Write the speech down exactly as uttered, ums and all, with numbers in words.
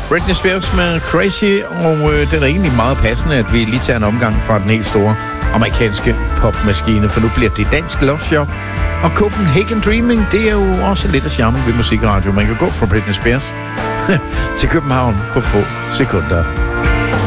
Britney Spears med Crazy, og øh, det er egentlig meget passende, at vi lige tager en omgang fra den helt store amerikanske popmaskine, for nu bliver det Dansk Love Shop. Og Copenhagen Dreaming, det er jo også lidt af charmen ved musikradio. Man kan gå fra Britney Spears til København på få sekunder.